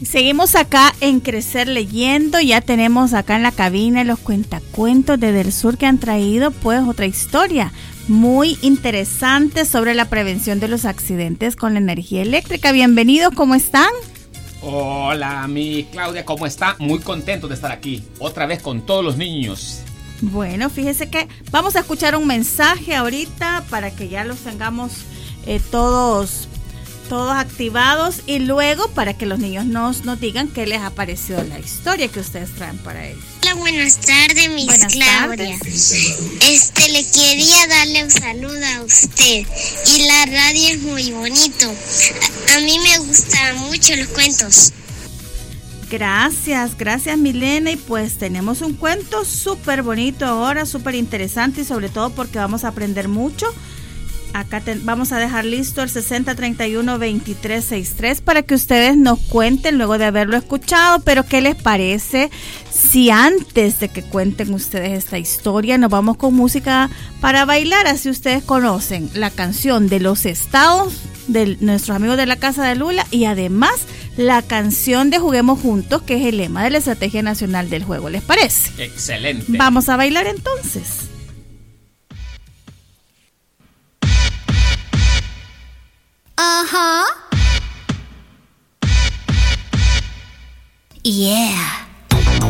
Seguimos acá en Crecer Leyendo. Ya tenemos acá en la cabina los cuentacuentos de Del Sur que han traído pues otra historia muy interesante sobre la prevención de los accidentes con la energía eléctrica. Bienvenidos, ¿cómo están? Hola, mi Claudia, ¿cómo está? Muy contento de estar aquí, otra vez con todos los niños. Bueno, fíjese que vamos a escuchar un mensaje ahorita para que ya los tengamos todos activados y luego para que los niños nos digan qué les ha parecido la historia que ustedes traen para ellos. Hola, buenas tardes, Miss Claudia. Le quería darle un saludo a usted y la radio es muy bonito. A mí me gustan mucho los cuentos. Gracias Milena, y pues tenemos un cuento súper bonito ahora, súper interesante y sobre todo porque vamos a aprender mucho. Acá vamos a dejar listo el 6031-2363 para que ustedes nos cuenten luego de haberlo escuchado, pero ¿qué les parece si antes de que cuenten ustedes esta historia nos vamos con música para bailar? Así ustedes conocen la canción de los estados de nuestros amigos de la Casa de Lula y además la canción de Juguemos Juntos, que es el lema de la Estrategia Nacional del Juego. ¿Les parece? Excelente. Vamos a bailar entonces. Ajá. Yeah.